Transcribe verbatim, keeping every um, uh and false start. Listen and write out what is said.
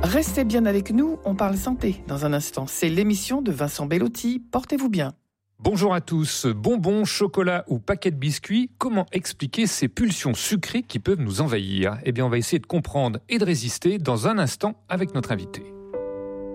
Restez bien avec nous, on parle santé dans un instant. C'est l'émission de Vincent Bellotti. Portez-vous bien. Bonjour à tous. Bonbons, chocolat ou paquets de biscuits, comment expliquer ces pulsions sucrées qui peuvent nous envahir ? Eh bien, on va essayer de comprendre et de résister dans un instant avec notre invité.